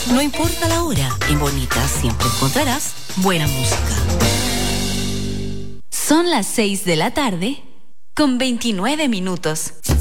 No importa la hora, en Bonita siempre encontrarás buena música. Son las 6 de la tarde con 29 minutos.